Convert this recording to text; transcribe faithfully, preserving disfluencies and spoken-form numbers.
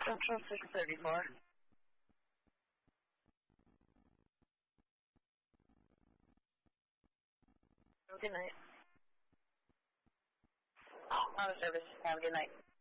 Central six thirty-four. Good night. Auto service. Have a good night.